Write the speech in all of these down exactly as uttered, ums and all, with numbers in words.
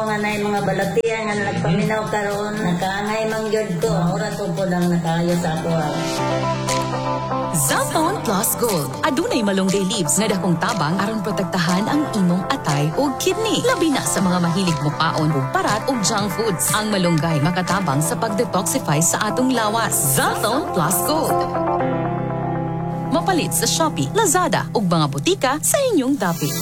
Nga na yung mga balatian nga nagpaminaw karon, nakaangay mangyod ko, ora to po lang nakayo sa ako. Zalton Plus Gold. Adunay malunggay leaves nga dakong tabang aron protektahan ang imong atay o kidney. Labi na sa mga mahilig mukaon o parat o junk foods. Ang malunggay makatabang sa pag-detoxify sa atong lawas. Zalton Plus Gold. Mapalit sa Shopee, Lazada ug mga butika sa inyong dapit.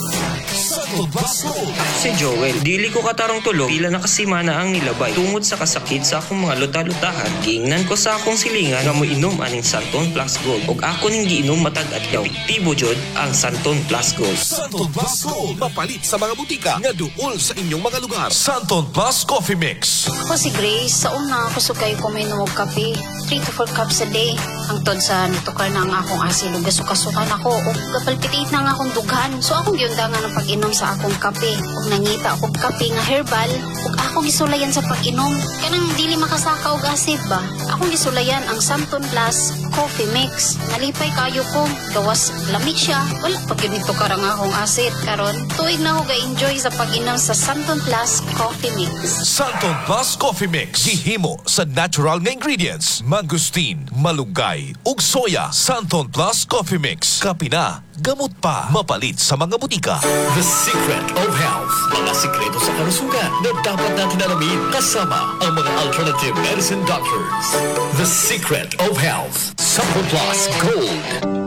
Si Joel, dili ko katarong tulog, pila na kasimana ang nilabay. Tungod sa kasakit sa akong mga luta-lutahan, giingnan ko sa akong silingan nga mo inom aning Santon Plus Gold. Og ako ning giinom matag adlaw. Epektibo jud ang Santon Plus Gold. Santon Plus Gold, mapalit sa mga butika nga duol sa inyong mga lugar. Santon Plus Coffee Mix. Ako si Grace, sa una ako sugay kuminom og kape, three to four cups a day. Hangtod sa nitukar na ang akong asin ug gasukasukan ako ug gapalpitate na ang akong dughan. So akong giundangan ang pag-inom sa akong kape ug nangita akong kape nga herbal ug ako gisulayan sa pag-inom kanang dili makasaka og acid ba. Akong gisulayan ang Santon Plus Coffee Mix. Nalipay kayo ko, gawas lamig siya. Wala pag yun ito karang akong acid. Karon, tuig na ako ga-enjoy sa pag-inom sa Santon Plus Coffee Mix. Santon Plus Coffee Mix. Gihimo sa natural nga ingredients. Mangustin, malunggay, ug soya. Santon Plus Coffee Mix. Kapina, gamot pa. Mapalit sa mga butika. The Secret of Health. Mga sikreto sa kalusugan na dapat natin alamin kasama ang mga alternative medicine doctors. The Secret of Health. Santon Plus Gold.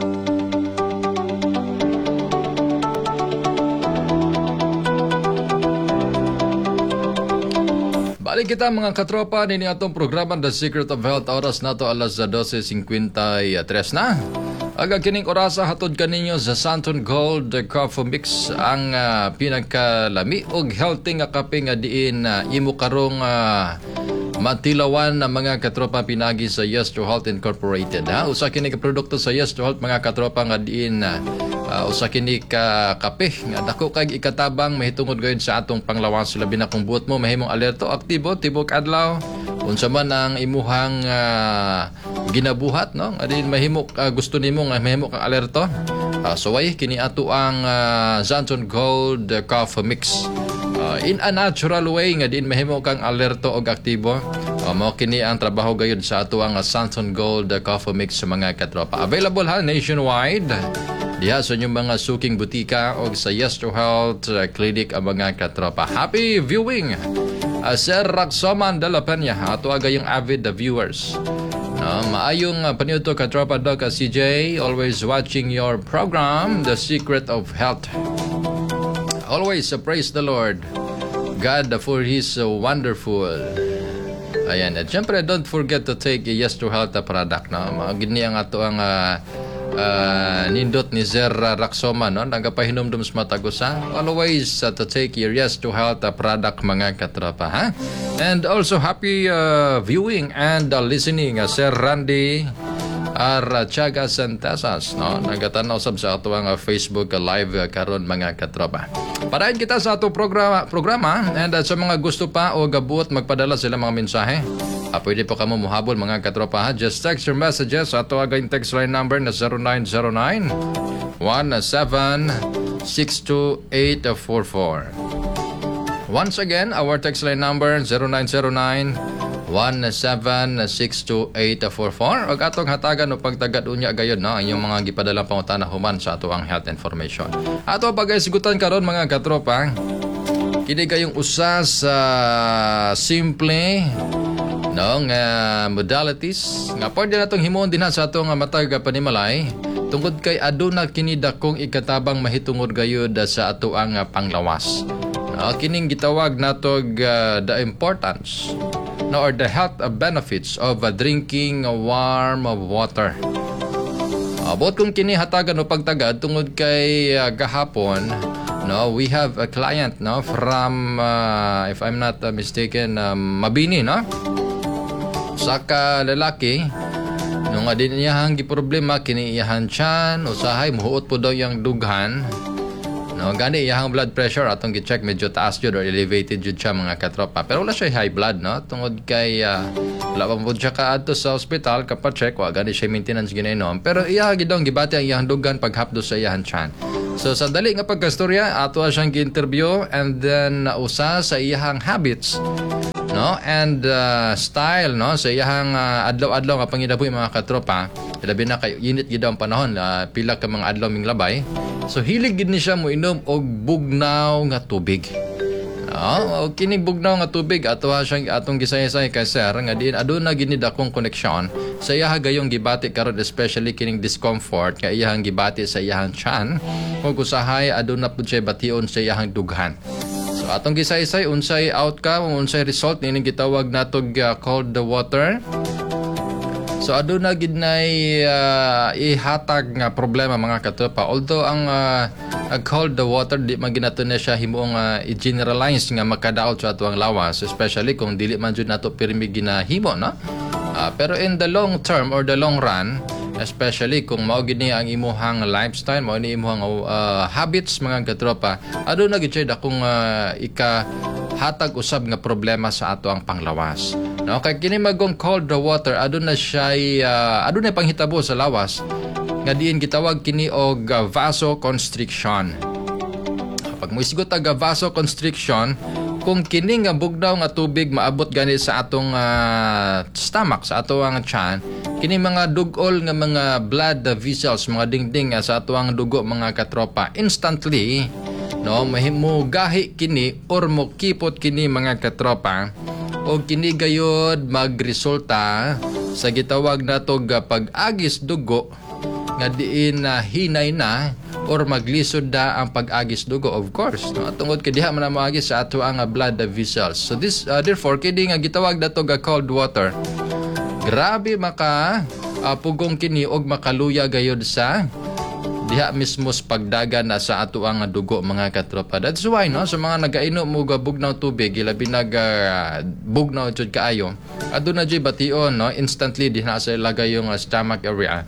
Balik kita mga katropa nini atong programa The Secret of Health. Oras na to alas twelve fifty-three na. Aga kining orasa hatod kaninyo sa Santon Gold Coffee Mix ang uh, pinagkalami og healthy nga kape nga diin uh, imo karong uh, matilawan na mga katropa pinagi sa Yes to Health Incorporated. Ha? Usa kini ka produkto sa Yes to Health mga katropa nga diin uh, uh, usa kini ka kape nga dako kag ikatabang mahitungod gayon sa atong panglawas labi na kung buot mo mahimong alerto aktibo tibok adlaw unsa man ang imuhang uh, ginabuhat no adin mahimok uh, gusto nimo nga mahimok ang alerto uh, so way kini ato ang uh, Santon Gold uh, Coffee Mix uh, in a natural way nga din mahimok kang alerto og aktibo uh, mao kini ang trabaho gayud sa ato ang uh, Santon Gold uh, Coffee Mix sa mga katropa available ha nationwide diha sa inyong mga suking butika o sa Yes to Health uh, Clinic ang mga katropa. Happy viewing uh, Sir Raxoman de la Peña ato agayong avid uh, viewers. No, maayong uh, paniudto katropa Doc C J, always watching your program The Secret of Health. Always uh, praise the Lord God uh, for His uh, wonderful. Ayan, at syempre don't forget to take a Yes to Health uh, product. No? Magini ang ato ang uh, uh, nindot ni Sir uh, Raxoma no? Nagapahinumdum sa matagusa. Always uh, to take your Yes to Health uh, product mga katropa. Ha? And also happy uh, viewing and uh, listening uh, Sir Randy Archaga Santasas no nagatanaw sab sa ato ang uh, Facebook uh, live uh, karon mga katropa. Parahin kita sa ato programa programa and uh, sa mga gusto pa o gabuot magpadala sila mga mensahe. Uh, pwede po kamo muhabol mga katropa ha. Just text your messages sa ato agay text line number na zero nine zero nine one seven six two eight four four. Once again, our text line number zero nine zero nine one seven six two eight four four. Og atong hatagan o pagtagad unya gayon no inyong mga gipadalang pangutana human sa ato ang health information. Ato pagaysugutan karon mga katropa. Kini kayong usa sa simple no nga modalities nga pwede natong himuon dinha sa atong matag panimalay tungod kay aduna kini dakong ikatabang mahitungod gayud sa ato ang panglawas. No, kining gitawag natog uh, the importance no, or the health benefits of uh, drinking warm water. Abot kung kini hatagan o pagtagad tungod kay uh, gahapon, no, we have a client no from uh, if I'm not uh, mistaken um, Mabini no. Saka lalaki nung no, adin iyahang giproblema kini iyahan tiyan usahay muhuot po daw yang dughan. No, gani iyang blood pressure atong gi-check medyo taas jud or elevated jud siya mga katropa. Pero wala siya high blood no tungod kay uh, wala pa pud siya kaadto sa ospital kapag check wa gani siya maintenance ginainom. Pero iya gidong gibati ang iyang dugan paghapdo sa iyang tiyan. So sa dali nga pagkastorya, ato siyang gi-interview and then uh, usa sa iyahang habits, no, and uh, style, no, sa iyahang uh, adlaw-adlaw nga pangidabuhi mga katropa. Labi na kay init gid ang panahon, uh, pila ka mga adlaw ming labay. So hilig gid ni siya mo inom og bugnaw nga tubig. No, og kini bugnaw nga tubig ato siyang atong gisay-say kay sir nga diin aduna gid ni dakong koneksyon sa iyang gayong gibati karon, especially kining discomfort nga iyang gibati sa iyang tiyan ug usahay aduna pud siya bation sa iyang dughan. So atong gisay-say unsay outcome, unsay result nining gitawag natog uh, cold water. So aduna gid nay uh, ihatag nga problema mga katropa. Although ang uh, cold water di maginato na siya himuong uh, i-generalize nga makadaot sa atuang lawas, especially kung dili man jud nato pirmi ginahimo, no? Uh, pero in the long term or the long run, especially kung mao gid ni ang imuhang lifestyle, mao ni imuhang uh, habits mga katropa, aduna gid siya dakong uh, ika hatag usab nga problema sa ato ang panglawas. No, kay kini magong cold water aduna siya uh, aduna panghitabo sa lawas nga diin gitawag kini og uh, vasoconstriction. Pag mo isgot ang vasoconstriction, kung kini nga bugnaw nga tubig maabot gani sa atong uh, stomach, sa ato ang tiyan, kini mga dugol nga mga blood vessels, mga dingding uh, sa ato ang dugo mga katropa, instantly, no, mahimo gahi kini or mo kipot kini mga katropa, o kini gayod magresulta sa gitawag natog uh, pag-agis dugo nga diin na uh, hinay na or maglisod da ang pag-agis dugo, of course, no, tungod kay diha man maagis sa ato ang uh, blood vessels. So this uh, therefore kini nga gitawag natog uh, cold water, grabe maka uh, pugong kini og makaluya gayod sa diha mismos pagdagan na sa ato ang dugo mga katropa. That's why, no, sa mga nagainom mo bugnaw tubig, ilabi nag uh, bugnaw jud kaayo, aduna jud bation, no, instantly diha sa ilagay yung uh, stomach area,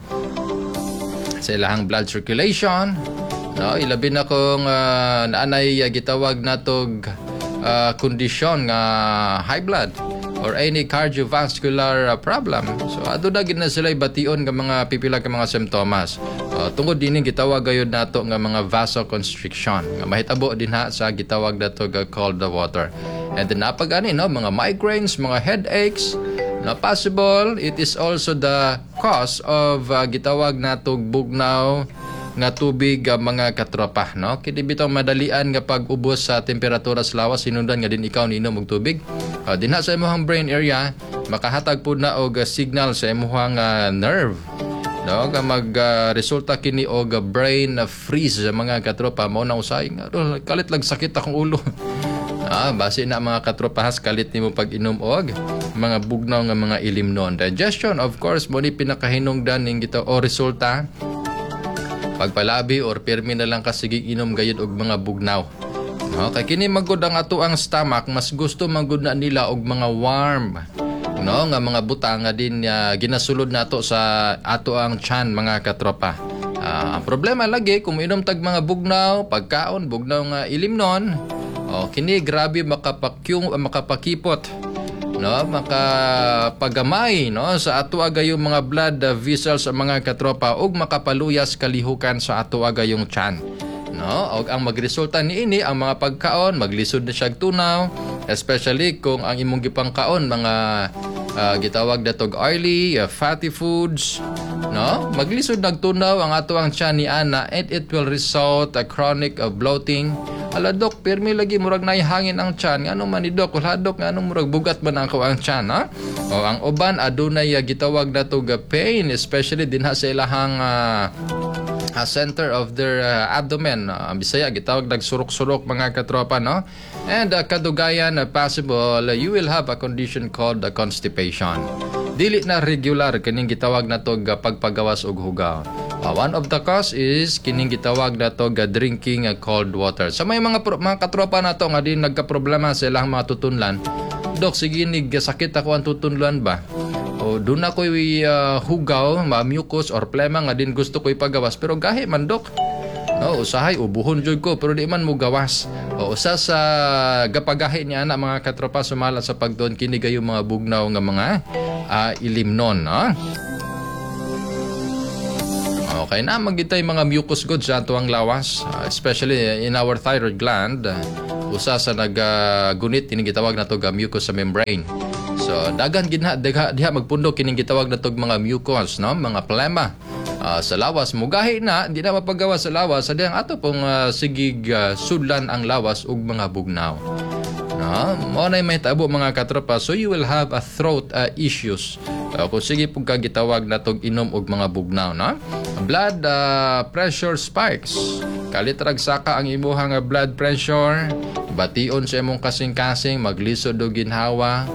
sa ilahang blood circulation, no, ilabi na kung uh, naanay uh, gitawag natog uh, kondisyon nga uh, high blood or any cardiovascular uh, problem. So aduna gid na sila bation nga mga pipila ka mga simptomas. Uh, tungod dinhi gitawag gayud nato nga mga vasoconstriction nga mahitabo dinha sa gitawag nato nga cold water. And then napag ani, no, mga migraines, mga headaches, na possible it is also the cause of uh, gitawag nato bugnaw nga tubig uh, mga katropa, no. Kini bitaw madalian nga pag-ubos sa temperatura sa lawas, sinundan nga din ikaw niinom og tubig. Uh, dinha sa imong brain area makahatag pud na og uh, signal sa imong uh, nerve, no, nga mag uh, resulta kini og uh, brain uh, freeze sa mga katropa. Mao na usay nga kalit lag sakit akong ulo. Ah, base na mga katropahas kalit nimo pag-inom og mga bugnaw nga mga ilimnon. Digestion, of course, mo ni pinakahinungdan ning gito o resulta pagpalabi or pirmi na lang kasigi inom gayud og mga bugnaw. No, kay kini magud ang ato ang stomach, mas gusto magud na nila og mga warm, no, nga mga butang nga din uh, ginasulod nato sa ato ang tiyan mga katropa. Uh, ang problema lagi kung inom tag mga bugnaw, pagkaon bugnaw nga ilimnon, oh, kini grabe makapakyung makapakipot, no, makapagamay, no, sa ato agayong mga blood vessels mga katropa ug makapaluyas kalihukan sa ato agayong tiyan, no. Og ang magresulta niini ang mga pagkaon maglisod na siya tunaw, especially kung ang imong gipangkaon mga uh, gitawag datog oily, uh, fatty foods, no, maglisod nagtunaw ang ato ang tiyan ni ana and it will result a chronic uh, bloating. Ala dok, pirmi lagi murag naihangin ang tiyan. Ngano man ni dok, wala dok, ngano murag bugat man ang ang tiyan, ha? O ang uban adunay uh, gitawag nato ga pain, especially dinha sa ilahang uh, uh, center of their uh, abdomen. Uh, Bisaya gitawag nagsurok-surok mga katropa, no? And uh, kadugayan uh, possible uh, you will have a condition called uh, constipation. Dili na regular kining gitawag nato ga pagpagawas og hugaw. Uh, one of the cause is kining gitawag nato ga drinking uh, cold water. Sa may mga pro, mga katropa nato nga din nagka-problema sa ilang mga tutunlan, dok, sige nig sakit ako ang tutunlan ba? O doon ako uh, hugaw, ma-mucus or plema nga din gusto ko ipagawas pero gahi man dok. No, usahay ubuhon jud ko pero di man mo gawas. O usa sa gapagahi niya na mga katropa sumala sa pagdon kini gayo mga bugnaw nga mga uh, ilimnon, no? Okay na magitay mga mucus goods sa ato ang lawas, uh, especially in our thyroid gland. Uh, usa sa naggunit uh, kining gitawag nato ga mucus sa membrane. So dagan ginha diha, diha magpundok kining gitawag nato mga mucus, no, mga plema. Uh, sa lawas mugahi na di na mapagawa sa lawas sa diyang ato pong uh, sigig uh, sudlan ang lawas ug mga bugnaw. No, mo na may tabo mga katropa, so you will have a throat uh, issues. Uh, kung sige pug ka gitawag natog inom og mga bugnaw, no? Blood uh, pressure spikes. Kalitrag saka ang imuhang uh, blood pressure, bation sa imong kasing-kasing, maglisod og ginhawa.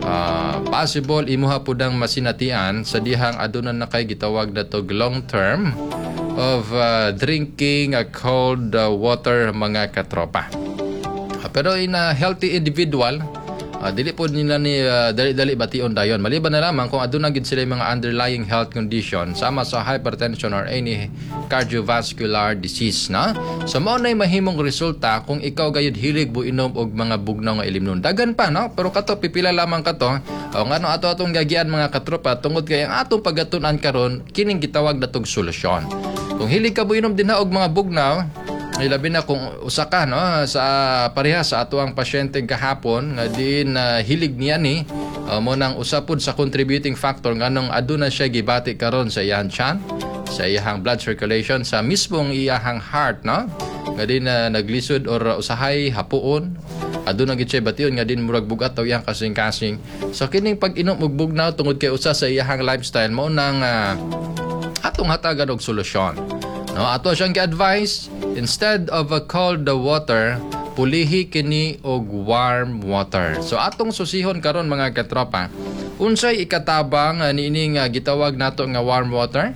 Uh, possible imuha pudang masinatian sa dihang aduna na kay gitawag natog long term of uh, drinking uh, cold uh, water mga katropa. Uh, pero in a healthy individual, uh, dili po nila ni uh, dali-dali bation dayon. Maliban na lamang kung aduna gid sila mga underlying health condition sama sa hypertension or any cardiovascular disease, na. So mao nay mahimong resulta kung ikaw gayud hilig bu inom og mga bugnaw nga ilimnon. Dagan pa, no? Pero kato pipila lamang kato. O ngano ato atong gagian mga katropa tungod kay ang atong pagatun-an karon kining gitawag natong solusyon. Kung hilig ka bu inom dinha og mga bugnaw, ay labi na kung usa ka, no, sa pareha sa ato ang pasyente gahapon nga din uh, hilig niya ni uh, mo nang usapod sa contributing factor nganong aduna siya gibati karon sa iyang tiyan, sa iyang blood circulation, sa mismong iyang heart, no, nga din uh, naglisod or uh, usahay hapuon aduna gid siya bation nga din murag bugat taw iyang kasing-kasing. So kining pag-inom og bugnaw tungod kay usa sa iyang lifestyle mo nang uh, atong hatagan og solusyon. No, ato siyang gi-advise, instead of a cold water, pulihi kini og warm water. So atong susihon karon mga katropa, unsay ikatabang uh, niining uh, gitawag nato nga warm water?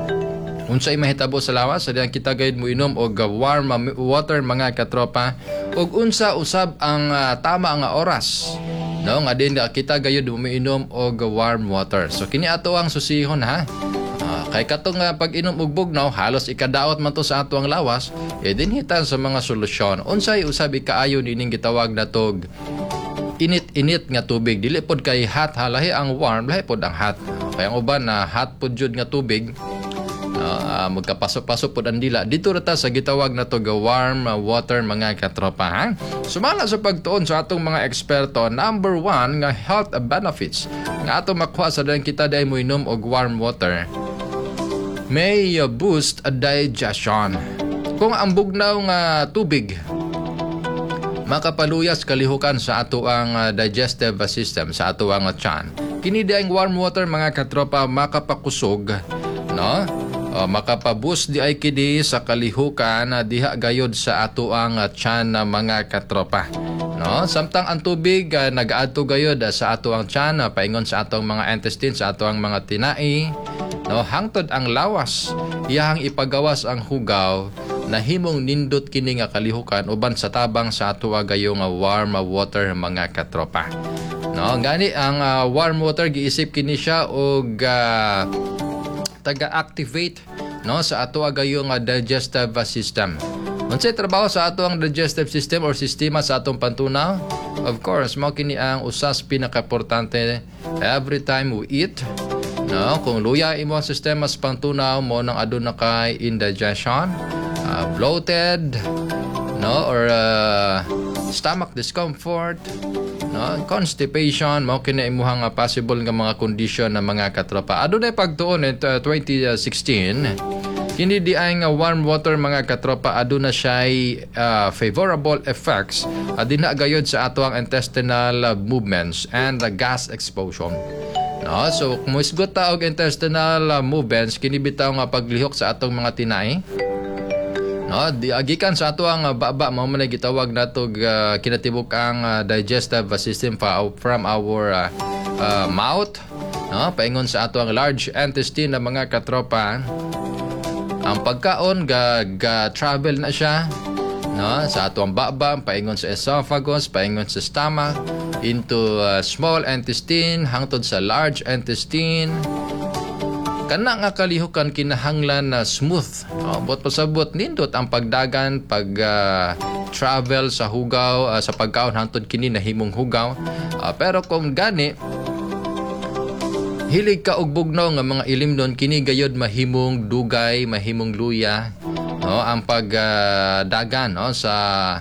Unsay mahitabo sa lawas sa diyang kita gayud mo inom og uh, warm uh, water mga katropa, ug unsa usab ang uh, tama nga oras, no, nga din uh, kita gayud mo inom og uh, warm water. So kini ato ang susihon, ha. Uh, kay katong uh, pag-inom og bugnaw halos ikadaot man to sa ato ang lawas, e dinhitan sa mga solusyon. Unsay usab ikaayo nining gitawag natog init-init nga tubig, dili pod kay hot, halahi ang warm, lahi pod ang hot. Kay ang uban na uh, hot pod jud nga tubig, uh, magkapasok-pasok pod ang dila. Dito rata sa gitawag natog warm uh, water mga katropa, ha. Sumala sa pagtuon sa atong mga eksperto, number one nga health benefits nga ato makuha sa dayang kita day mo inom og warm water, may uh, boost a digestion. Kung ang bugnaw nga tubig makapaluyas kalihukan sa ato ang uh, digestive system, sa ato ang uh, tiyan, kini ang warm water mga katropa makapakusog, no, uh, makapaboost di ay kini sa kalihukan uh, diha gayod sa ato ang uh, tiyan na uh, mga katropa, no. Samtang ang tubig uh, nag-adto gayod uh, sa ato ang tiyan, uh, paingon sa atong mga intestines, sa ato ang mga tinai, no, hangtod ang lawas iyahang ipagawas ang hugaw na himong nindot kini nga kalihukan uban sa tabang sa ato gayo nga warm water mga katropa, no. Gani ang uh, warm water giisip kini siya og uh, taga-activate, no, sa ato gayo nga digestive system. Unsay trabaho sa ato ang digestive system or sistema sa atong pantunaw? Of course, mao kini ang usas pinaka-importante every time we eat. No, kung luya imo ang sistema sa pantunaw mo nang aduna kay indigestion, uh, bloated, no, or uh, stomach discomfort, no, constipation, mao kini imuhang uh, possible nga mga condition na mga katropa. Adunay pagtuon it uh, twenty sixteen, kini di ay nga warm water mga katropa aduna siya'y uh, favorable effects adina gayod sa ato ang intestinal uh, movements and uh, gas expulsion. No, so kung musgot ta og intestinal uh, movements kini bitaw nga paglihok sa atong mga tinai, no, di agikan sa ato ang uh, baba mao man gitawag nato uh, kinatibuk ang uh, digestive system from our uh, uh, mouth, no, paingon sa ato ang large intestine na mga katropa. Ang pagkaon ga, ga travel na siya, no, sa ato ang baba, paingon sa esophagus, paingon sa stomach, into uh, small intestine hangtod sa large intestine. Kana nga kalihukan kinahanglan na smooth, no? Bot pasabot nindot ang pagdagan pag uh, travel sa hugaw, uh, sa pagkaon hangtod kini nahimong hugaw, uh, pero kung gani hilig ka og bugnaw nga mga ilimnon kini gayud mahimong dugay, mahimong luya, no, ang pagdagan uh, no sa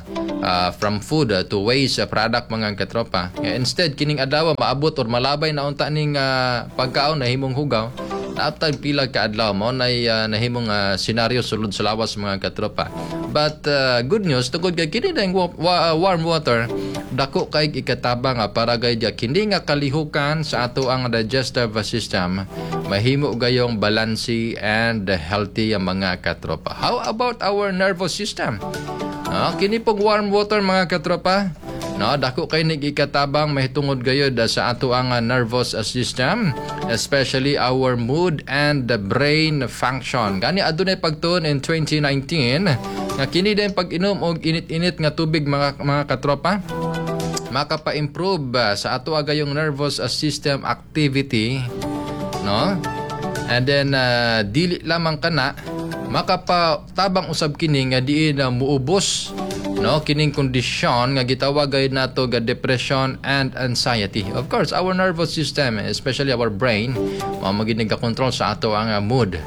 uh, from food uh, to waste uh, product mga katropa. Instead kining adlaw maabot or malabay na unta ning uh, pagkaon na himong hugaw. Naaptag pila ka adlaw mo na uh, nahimong uh, senaryo sulod sa lawas mga katropa. But uh, good news tungod kay kini dang wa- wa- warm water dako kay ikatabang uh, para gay kini nga kalihukan sa ato ang digestive system mahimo gayong balansi and healthy ang mga katropa. How about our nervous system? No, kini pong warm water mga katropa, no, dako kay nagikatabang mahitungod gayud sa ato ang uh, nervous system, especially our mood and the brain function. Gani adunay pagtuon in twenty nineteen nga kini din pag-inom og init-init nga tubig mga mga katropa makapa-improve uh, sa ato agayong nervous system activity, no? And then uh, dili lamang kana makapatabang usab kini nga diin uh, muubos, no, kining kondisyon nga gitawag gayud nato nga depression and anxiety. Of course, our nervous system, especially our brain, mao magid nagka-control sa ato ang uh, mood,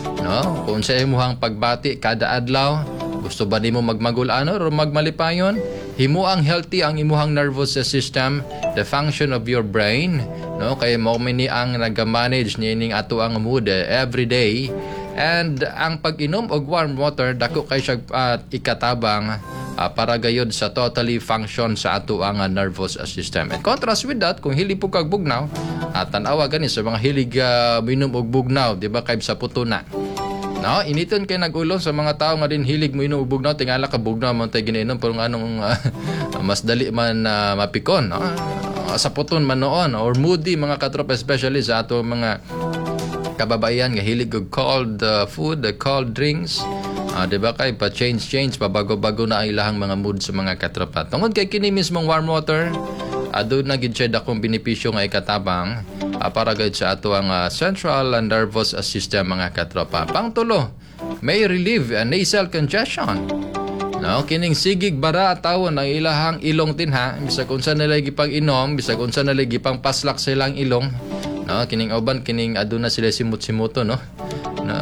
no? Kung sa imuhang pagbati kada adlaw, gusto ba nimo magmagul-ano or magmalipayon? Himo ang healthy ang imuhang nervous system, the function of your brain, no, kay mo ni ang nag-manage niining ato ang mood uh, every day. And ang pag-inom og warm water dako kay siya uh, ikatabang uh, para gayud sa totally function sa ato ang uh, nervous system. And contrast with that, kung hilig po kag bugnaw, uh, tan-awa gani sa mga hilig uh, minom og bugnaw, di ba, kay sa putuna. No, initon kay nag-ulong sa mga tao nga din hilig mo inom og bugnaw, tingala ka bugnaw man tay giniinom pero anong uh, mas dali man uh, mapikon, no? Uh, sa puton man noon or moody mga katropa, especially sa ato mga kababayan nga hilig og cold uh, food, uh, cold drinks. Uh, di ba kay pa change change pa bago-bago na ang ilahang mga mood sa mga katropa. Tungod kay kini mismong warm water, adun na gid siya dakong benepisyo nga ikatabang uh, para gayud sa ato ang uh, central and nervous system mga katropa. Pangtulo, may relieve uh, nasal congestion. No, kining sigig bara tawon ang ilahang ilong tinha, bisag unsa nila gipag-inom, bisag unsa nila gipang paslak sa ilang ilong. No, kining uban kining aduna sila simut-simuto, no, no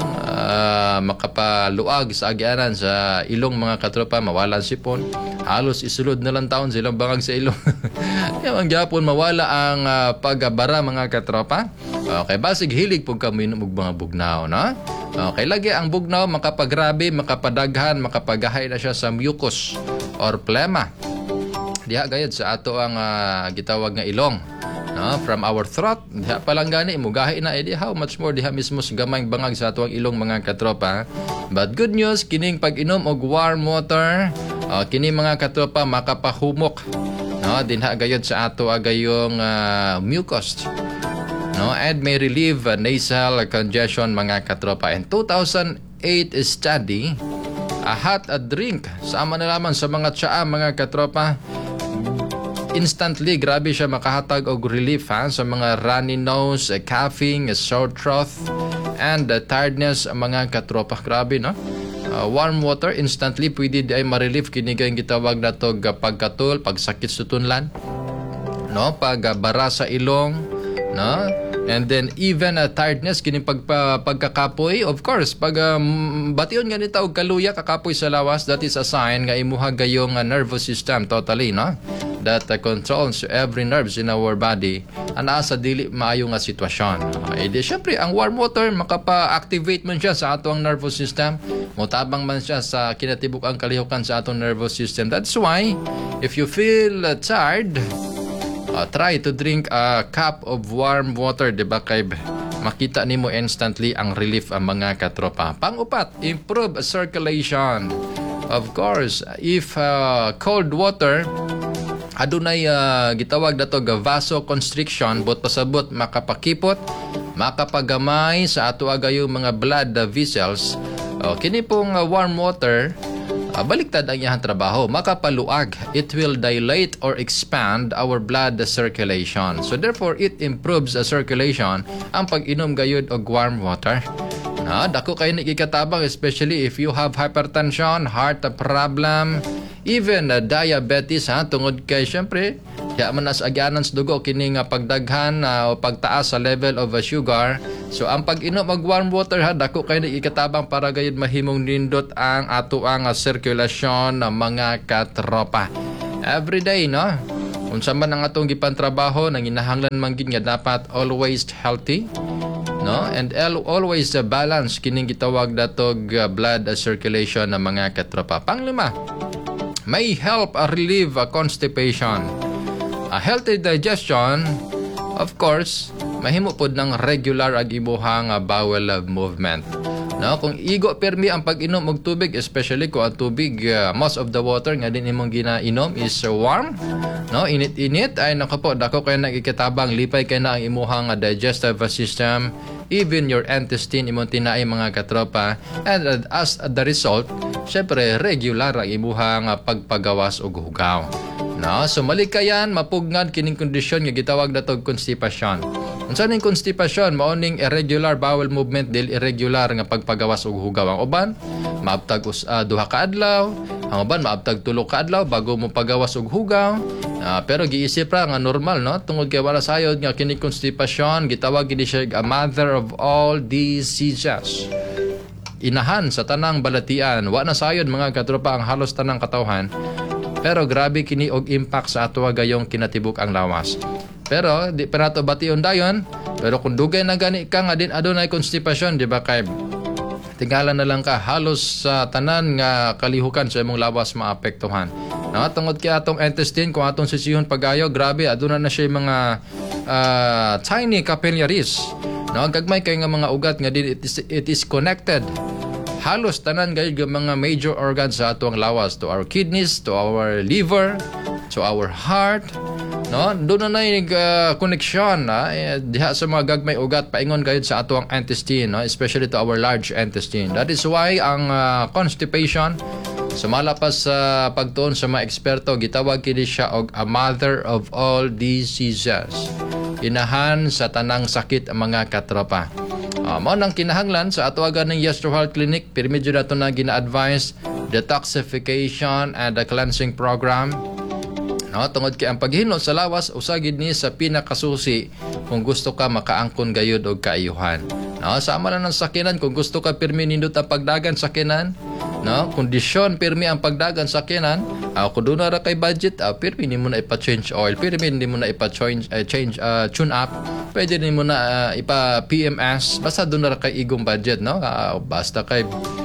uh, makapaluag sa agyanan sa ilong mga katropa, mawalan sipon, halos isulod na lang taon silang bangag sa ilong. Kaya ang gyapon mawala ang uh, pagbara mga katropa. Okay, basig hilig pug kamo inom og mga bugnaw, no? Okay, lagi ang bugnaw makapagrabe, makapadaghan, makapagahay na siya sa mucus or plema. Diha gayud sa ato ang uh, gitawag nga ilong. No, from our throat, diha pa lang gani mugahi na edi how much more diha mismo sa gamay bangag sa ato ang ilong mga katropa. But good news, kining pag-inom og warm water, uh, kini mga katropa makapahumok, no, dinha gayud sa ato agayong uh, mucus, no, and may relieve uh, nasal congestion mga katropa. In two thousand eight study, a hot a drink sama na lamang sa mga tsaa mga katropa, instantly grabe siya makahatag og relief ha, sa mga runny nose, uh, coughing, uh, sore throat, and uh, tiredness mga katropa. Grabe, no? Uh, warm water instantly pwede di ay ma-relieve kini kay gitawag nato uh, pagkatul, pagsakit sa tunlan, no, pagbara sa ilong, no, and then even uh, tiredness kini pagpa, pagkakapoy. Of course, pag um, bation nga nita og kaluya kakapoy sa lawas, that is a sign nga imuha gayong uh, nervous system totally, no, that uh, controls every nerves in our body ana sa dili maayo nga sitwasyon. Okay, di syempre ang warm water makapa-activate man siya sa atong nervous system, motabang man siya sa kinatibuk ang kalihukan sa atong nervous system. That's why if you feel uh, tired, Uh, try to drink a cup of warm water, diba kay makita nimo instantly ang relief ang mga katropa. Pang-upat, improve circulation. Of course, if uh, cold water adunay uh, gitawag nato ga vasoconstriction, but pasabot makapakipot, makapagamay sa ato agayong mga blood vessels. Uh, kini pong uh, warm water, Uh, baliktad ang iyang trabaho, makapaluag. It will dilate or expand our blood circulation. So therefore, it improves the circulation ang pag-inom gayud og warm water. Na, dako kayo nagkikatabang, especially if you have hypertension, heart problem, even uh, diabetes ha tungod kay syempre kaya man as agyanan sa dugo kini nga pagdaghan uh, o pagtaas sa level of uh, sugar. So ang pag-inom og warm water ha dako kay ikatabang para gayud mahimong nindot ang ato ang uh, sirkulasyon ng mga katropa. Every day no. Unsa man ang atong gipantrabaho nang inahanglan man gid nga dapat always healthy no and el- always uh, balance kining gitawag datog uh, blood uh, circulation ng mga katropa. Panglima, may help uh, relieve uh, constipation. A healthy digestion, of course, mahimo pod ng regular ag imuhang uh, bowel uh, movement. No, kung igo permi ang pag-inom og tubig, especially kung ang tubig uh, most of the water nga din imong ginainom is uh, warm, no, init-init ay nakapo dako kay nagikitabang lipay kay na ang imuhang uh, digestive system, even your intestine imong tinaay mga katropa, and uh, as the result, syempre regular ang imuhang uh, pagpagawas og hugaw. No, so malikayan mapugngad kining kondisyon nga gitawag natog constipation. Unsa ning constipation mao ning irregular bowel movement dil irregular nga pagpagawas og hugaw. Ang uban maabtag us uh, duha ka adlaw, ang uban maabtag tulo ka adlaw bago mo pagawas og hugaw. Uh, pero giisip ra nga normal no tungod kay wala sayod nga kining constipation gitawag gid siya a mother of all diseases. Inahan sa tanang balatian, wa na sayod mga katropa ang halos tanang katawhan. Pero grabe kini og impact sa ato gayong kinatibuk ang lawas. Pero di pa nato bation dayon, pero kung dugay na gani ka nga din adunay constipation, di ba kay tingala na lang ka halos sa uh, tanan nga kalihukan sa imong lawas maapektuhan. No, tungod kay atong intestine kung atong sisihon pagayo, grabe aduna na siya mga uh, tiny capillaries. No, gagmay kay nga mga ugat nga din it is, it is connected. Halos tanan gayud ng mga major organs sa atong lawas, to our kidneys, to our liver, to our heart. No, doon na nay uh, connection na eh, diha sa mga gagmay ugat paingon gayud sa atong intestine, no, especially to our large intestine. That is why ang uh, constipation sumala pa sa pagtuon sa mga eksperto gitawag kini siya og a mother of all diseases. Inahan sa tanang sakit ang mga katropa. Uh, mao nang kinahanglan sa atuagan ng Yes to Health Clinic, pirmidyo nato na gina-advise detoxification and the cleansing program. No, tungod kay ang paghino sa lawas usagid ni sa pinakasusi kung gusto ka makaangkon gayud og kaayuhan. No, sama na ng sakinan kung gusto ka pirmi nindot ang pagdagan sakinan, no, kondisyon pirmi ang pagdagan sakinan. Uh, kung doon na ra kay budget, uh, pirmi ni mo na ipa-change oil, pirmi ni mo na ipa-change uh, change uh, tune up, pwede ni mo na uh, ipa-P M S, basta doon na ra kay igong budget, no, uh, basta kay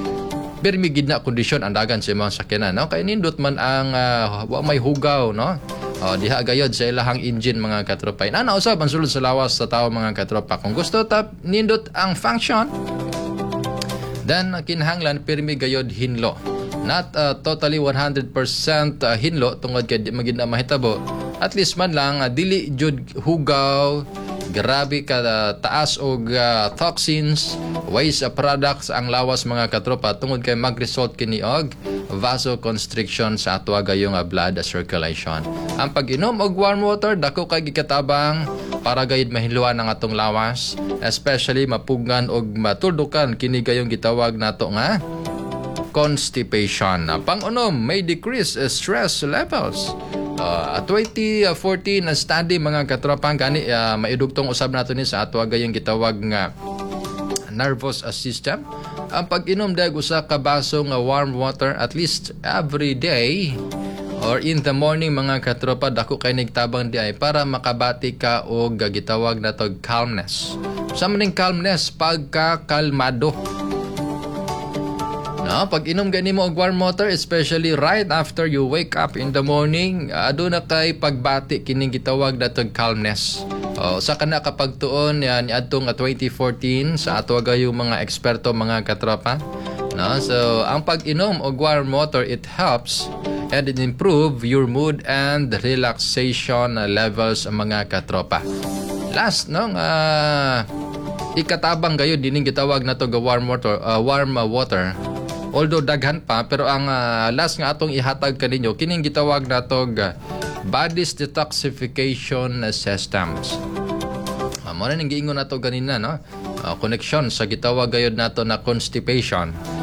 pirmi gid na kondisyon ang dagan sa imong sakyanan, no, kay nindot man ang uh, wa may hugaw, no. Oh, diha gayod sa ilahang engine mga katropa. Ana usab ang sulod sa lawas sa tao mga katropa. Kung gusto ta nindot ang function, then kinahanglan pirmi gayod hinlo. Not uh, totally one hundred percent uh, hinlo tungod kay di magid na mahitabo. At least man lang uh, dili jud hugaw, grabe ka uh, taas og uh, toxins, waste uh, products ang lawas mga katropa tungod kay mag-result kini og vasoconstriction sa ato gayong uh, blood circulation. Ang pag-inom og warm water dako kay gikatabang para gayud mahiluan ang atong lawas, especially mapugnan og matuldukan kini gayong gitawag nato nga constipation. Pang-unom, may decrease uh, stress levels. Uh, twenty fourteen na study mga katropang gani uh, maidugtong usab nato ni sa ato gayong gitawag nga nervous system. Ang pag-inom dag usa ka baso nga warm water at least every day or in the morning mga katropa dako kay nigtabang di ay para makabati ka og gitawag nato calmness. Sa maning calmness pagkakalmado. No, pag inom gani mo og warm water, especially right after you wake up in the morning, aduna kay pagbati kining gitawag natong calmness. O sa kana kapag tuon yan adtong twenty fourteen sa ato gayong mga eksperto mga katropa. No, so ang pag-inom og warm water, it helps and it improve your mood and relaxation levels mga katropa. Last no, uh, ikatabang gayud dining gitawag nato ga warm water, uh, warm uh, water. Although daghan pa, pero ang uh, last nga atong ihatag kaninyo kining gitawag nato uh, body's detoxification systems. Uh, mo na ning giingon nato ganina no. Uh, connection sa gitawag gayud nato na constipation.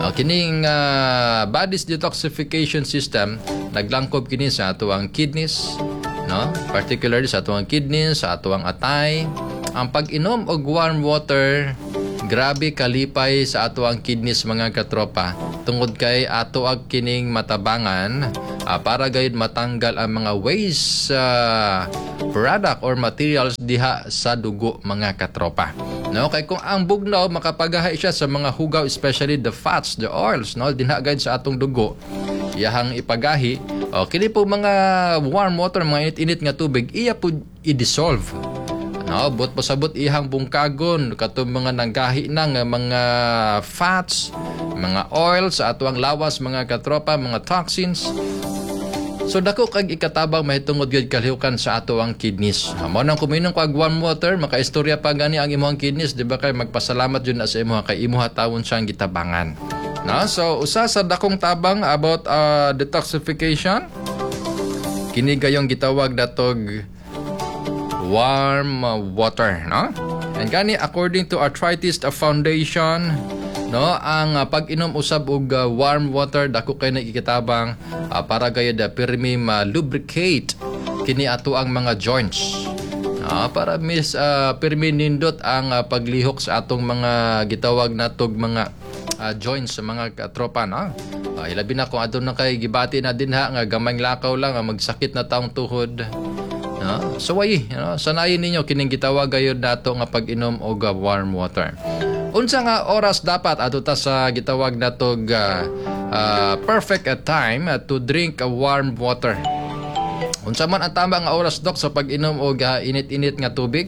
No, kining uh, body's detoxification system naglangkob kini sa ato ang kidneys, no? Particularly sa ato ang kidneys, sa ato ang atay. Ang pag-inom og warm water grabe kalipay sa ato ang kidneys mga katropa. Tungod kay ato ang kining matabangan uh, para gayud matanggal ang mga waste uh, product or materials diha sa dugo mga katropa. No, kay kung ang bugnaw makapagahay siya sa mga hugaw, especially the fats, the oils, no, dinha gayud sa atong dugo. Iyahang ipagahi. O kini po mga warm water, mga init-init nga tubig, iya po i-dissolve. No, but pasabot ihang bungkagon katong mga nanggahi na nga mga fats, mga oils sa ato ang lawas mga katropa, mga toxins. So dako kag ikatabang mahitungod gyud kalihukan sa ato ang kidneys. Mao nang kuminom kag warm water, makaistorya pa gani ang imong kidneys, di ba kay magpasalamat jud na sa imong kay imuha tawon siyang gitabangan. No, so usa sa dakong tabang about uh, detoxification. Kini gayong gitawag datog warm uh, water, no? And kani according to Arthritis Foundation, no, ang uh, pag-inom usab og uh, warm water dako kay nagikitabang uh, para gayud uh, pirmi ma-lubricate kini ato ang mga joints. No, para mis uh, pirmi nindot ang uh, paglihok sa atong mga gitawag natog mga uh, joints sa mga katropa, no? Uh, ilabi na kung adto na kay gibati na dinha nga gamay lakaw lang uh, magsakit na taong tuhod. No? So way, you know, sanayin ninyo kining gitawag gayud nato nga pag-inom og uh, warm water. Unsa nga oras dapat ato ta sa gitawag nato uh, uh, perfect uh, time uh, to drink a uh, warm water? Unsa man ang tama nga oras dok sa pag-inom og uh, init-init nga tubig?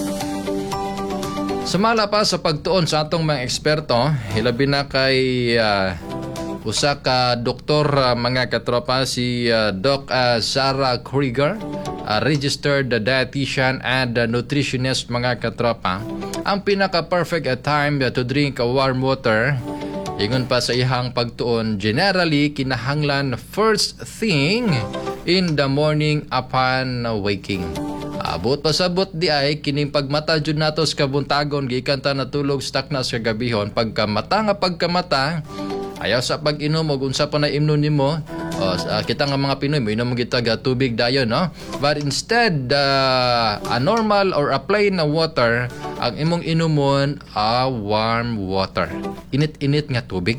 Sumala pa sa pagtuon sa atong mga eksperto, hilabi na kay uh, usa ka doktor uh, mga katropa si uh, Doc uh, Sarah Krieger, a registered dietitian and uh, nutritionist mga katropa. Ang pinaka-perfect uh, time uh, to drink a uh, warm water, ingon pa sa ihang pagtuon, generally kinahanglan first thing in the morning upon uh, waking. Abot pasabot di ay kining pagmata jud nato sa kabuntagon gikan ta natulog stak na sa gabihon, pagkamata nga pagkamata ayaw sa pag-inom og unsa pa na imnon nimo. O, uh, kita nga mga Pinoy mo inom gitag tubig dayon, no? But instead uh, a normal or a plain na water ang imong inumon a warm water, init-init nga tubig.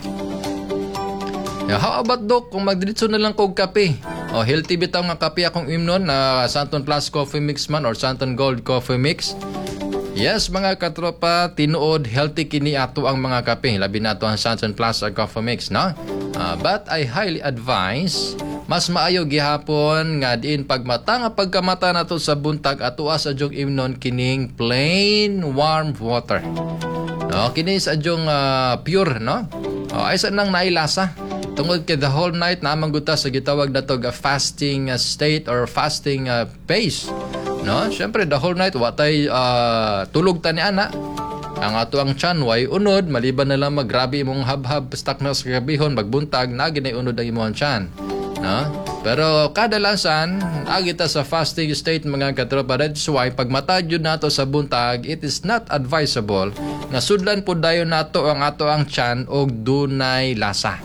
Yeah, how about dok kung magdiretso na lang kog kape? O healthy bitaw nga kape akong imnon na uh, Santon Plus Coffee Mix man or Santon Gold Coffee Mix. Yes, mga katropa, tinuod healthy kini ato ang mga kape, labi na ato ang Santon Plus Coffee Mix, no? Uh, but I highly advise mas maayo gihapon nga diin pagmata nga pagkamata nato sa buntag ato sa jong imnon kining plain warm water. No, kini sa jong uh, pure, no? O ay sa nang nailasa. Tungod kay the whole night na mangguta sa gitawag natog a fasting uh, state or fasting uh, pace. No, syempre the whole night watay uh, tulog ta ni ana. Ang ato ang tiyan way unod, maliban na lang magrabe imong habhab stak na sa gabihon magbuntag na ginay unod ang imong tiyan. No? Pero kadalasan agita sa fasting state mga katropa, that's why pag mata jud nato sa buntag, it is not advisable nga sudlan pud dayon nato ang ato ang tiyan og dunay lasa.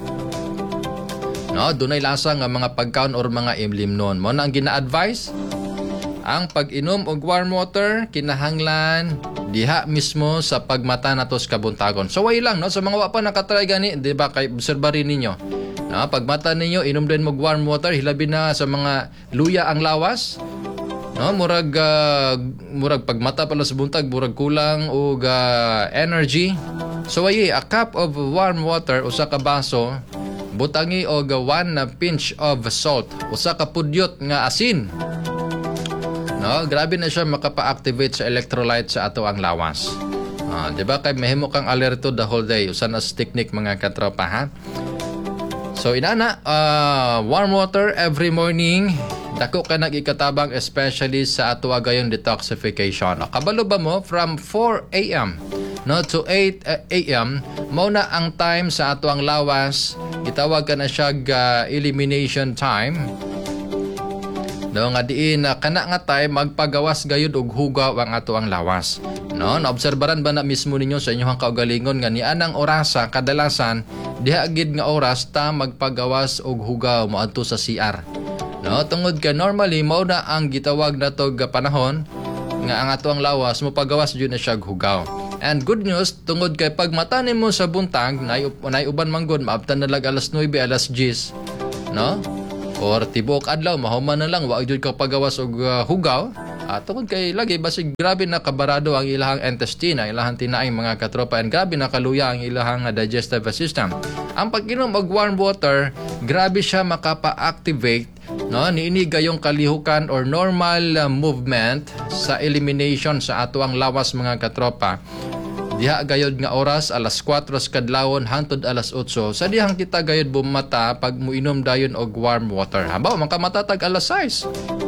No, dunay lasa nga mga pagkaon or mga imlimnon. Mo na ang gina-advise ang pag-inom og warm water kinahanglan diha mismo sa pagmata nato sa kabuntagon. So way lang, no, sa mga wa pa nakatry gani, di ba, kay obserbarin ninyo. No, pagmata ninyo inom din mo warm water, hilabi na sa mga luya ang lawas. No, murag uh, murag pagmata pala sa buntag, murag kulang og uh, energy. So way a cup of warm water usa ka baso, butangi og one pinch of salt, usa ka pudyot nga asin. No, grabe na siya makapa-activate sa electrolyte sa ato ang lawas. Ah, di ba kay mahimo kang alerto the whole day. Usa na sa technique mga katropa, ha. So inana, uh, warm water every morning. Dako ka nag-ikatabang especially sa ato agayong detoxification. Kabalo ba mo from four a.m. no to eight a.m. mao na ang time sa ato ang lawas. Gitawag ka na siya uh, elimination time. No nga diin na kana nga tay magpagawas gayud og hugaw ang ato ang lawas. No, naobserbaran ba na mismo ninyo sa inyong kaugalingon nga ni anang orasa kadalasan diha gid nga oras ta magpagawas og hugaw moadto sa C R. No, tungod ka normally mao na ang gitawag nato nga panahon nga ang ato ang lawas mo pagawas jud na siya hugaw. And good news tungod kay pag matanim mo sa buntag nay nay uban manggod maabtan na lag alas nuwebe alas diyes, no? Or tibuok adlaw mahuman na lang wa jud ka pagawas og uh, hugaw. At tungod kay lagi basig grabe na kabarado ang ilahang intestine, ang ilahang tinaing mga katropa, and grabe na kaluya ang ilahang digestive system. Ang pag-inom og warm water, grabe siya makapa-activate, no, niini gayong kalihukan or normal uh, movement sa elimination sa ato ang lawas mga katropa. Diha gayod nga oras alas kwatro kadlawon hangtod alas otso. Sa dihang kita gayod bumata pag muinom dayon og warm water. Habaw man ka matatag alas sais.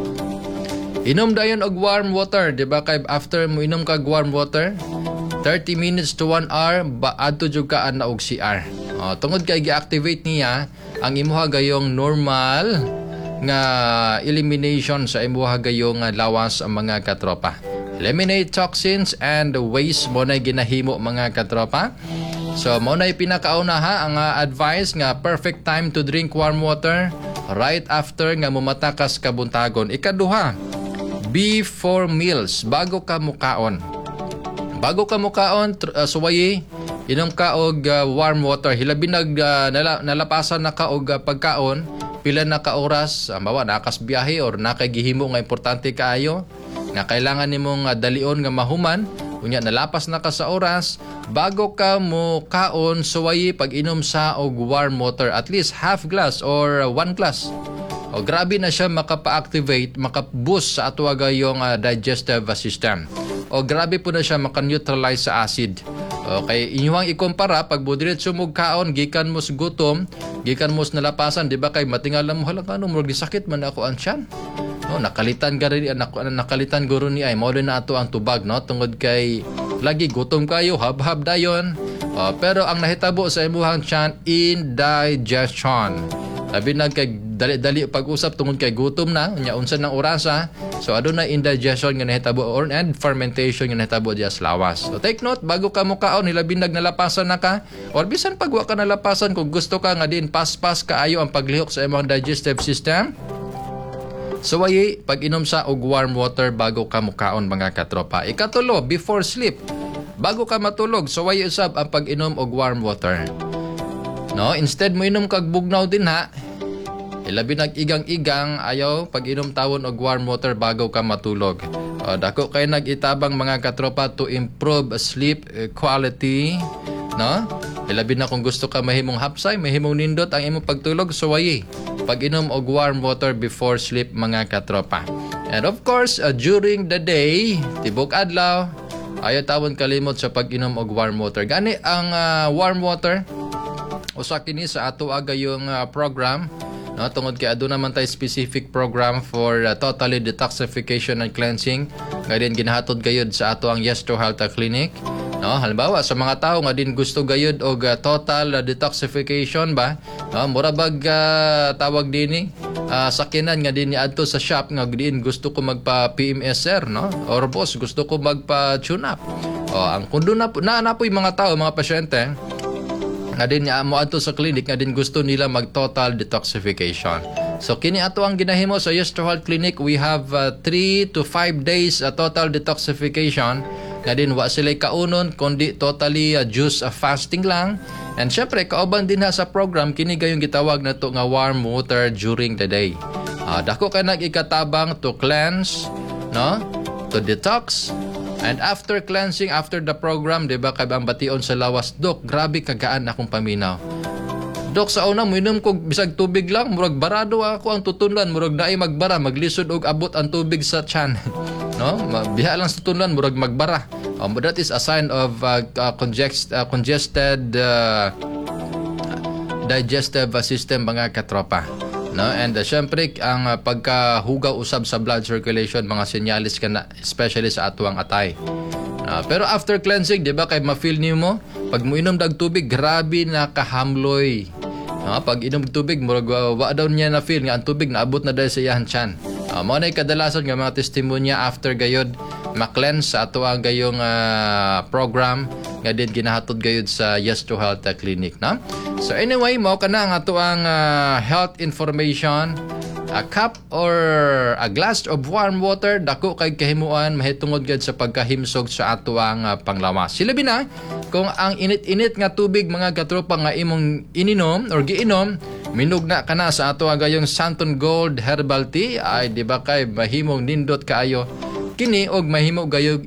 Inom dayon og warm water, di ba kay after mo inom kag warm water, thirty minutes to one hour ba adto jud ka ana og C R. Oh, tungod kay gi-activate niya ang imuha gayong normal nga elimination sa imuha gayong lawas ang mga katropa. Eliminate toxins and waste mo na ginahimo mga katropa. So mo na pinakauna ha ang uh, advice nga perfect time to drink warm water right after nga mumatakas ka buntagon. Ikaduha, before meals, bago ka mukaon. Bago ka mukaon, uh, suwayi, inom ka og uh, warm water. Hilabi nag uh, nala, nalapasan na ka og uh, pagkaon, pila na ka oras, uh, bawa nakas biyahe or nakagihimo nga importante kaayo, nga kailangan nimong uh, dalion nga mahuman, unya nalapas na ka sa oras, bago ka mo kaon, suwayi pag-inom sa og warm water, at least half glass or uh, one glass. O grabe na siya makapa-activate, makaboost sa ato gayong uh, digestive system. O grabe po na siya maka-neutralize sa acid. Okay, inyong ikumpara pag budiretso mo kaon gikan mo sa gutom, gikan mo sa nalapasan, di ba kay matingalan mo halang ano, murag sakit man ako ang tiyan. No, nakalitan ka rin, nak nakalitan guro ni ay mao na ato ang tubag, no, tungod kay lagi gutom kayo, hab-hab dayon. Uh, pero ang nahitabo sa imuhang tiyan, indigestion. Labi na kay dali-dali pag-usap tungod kay gutom na, nya unsa ng orasa. So aduna indigestion nga nahitabo or and fermentation nga nahitabo diya sa lawas. So take note bago ka mo kaon, hilabi nag nalapasan na ka or bisan pag wa ka nalapasan kung gusto ka nga din pas-pas kaayo ang paglihok sa imong digestive system. So wayi pag-inom sa og warm water bago ka mo kaon mga katropa. Ikatulo, before sleep. Bago ka matulog, so wayi usab ang pag-inom og warm water. No, instead mo inom kag bugnaw din ha. Ilabi nag-igang-igang ayaw pag-inom tawon og warm water bago ka matulog. O, dako kay nag-itabang mga katropa to improve sleep quality, no? Ilabi na kung gusto ka mahimong hapsay, mahimong nindot ang imong pagtulog, suwayi pag-inom og warm water before sleep mga katropa. And of course, uh, during the day, tibok adlaw, ayaw tawon kalimot sa pag-inom og warm water. Gani ang uh, warm water usa kini sa ato aga yung uh, program, no, tungod kay aduna man tay specific program for uh, totally detoxification and cleansing nga din ginahatod gayud sa ato ang Yes to Health Clinic, no. Halimbawa sa mga tawo nga din gusto gayud og uh, total uh, detoxification ba, no, mura bag uh, tawag dinhi uh, sakinan nga din adto sa shop nga din gusto ko magpa P M S sir, no, or boss gusto ko magpa tune up. O ang kundo na na, na po yung mga tao, mga pasyente nga din niya mo ato sa clinic nga din gusto nila mag total detoxification. So kini ato ang ginahimo sa Yes to Health Clinic, we have uh, three to five days uh, total detoxification nga din wa sila kaunon kundi totally uh, juice uh, fasting lang. And syempre kauban din ha sa program kini gayong gitawag nato nga warm water during the day. Uh, dako kay nag-ikatabang to cleanse, no, to detox. And after cleansing, after the program, di ba, kay ang bation sa lawas, Dok, grabe kagaan akong paminaw. Dok, sa una, minom ko bisag tubig lang, murag barado ako ang tutunlan, murag daay magbara, maglisod og abot ang tubig sa tiyan. No? Biha lang sa tutunlan, murag magbara. Um, that is a sign of uh, uh, congest, uh, congested uh, digestive system mga katropa. No, and uh, syempre ang uh, pagkahugaw usab sa blood circulation mga senyalis kana especially sa atuang atay. Uh, pero after cleansing, di ba kay ma-feel niyo mo pag mo inom dag tubig grabe na kahamloy. No, pag inom tubig murag uh, wa daw niya na feel nga ang tubig naabot na dahil sa iyahan tiyan. Uh, mo na kadalasan nga mga testimonya after gayod ma-cleanse sa ato ang gayong uh, program nga din ginahatod gayod sa Yes to Health uh, Clinic na. So anyway, mo kana ang ato ang uh, health information. A cup or a glass of warm water dako kay kahimuan mahitungod gad sa pagkahimsog sa ato ang uh, panglawas. Sila bina kung ang init-init nga tubig mga katropa nga imong ininom or giinom minugna kana sa ato ang gayong Santon Gold Herbal Tea ay di ba kay mahimong nindot kaayo kini og mahimo gayog